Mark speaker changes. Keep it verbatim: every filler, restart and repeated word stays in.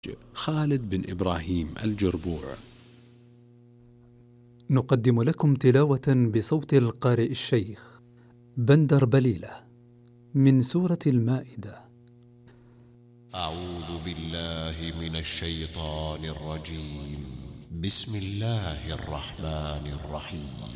Speaker 1: خالد بن إبراهيم الجربوع.
Speaker 2: نقدم لكم تلاوة بصوت القارئ الشيخ بندر بليلة من سورة المائدة.
Speaker 3: أعوذ بالله من الشيطان الرجيم. بسم الله الرحمن الرحيم.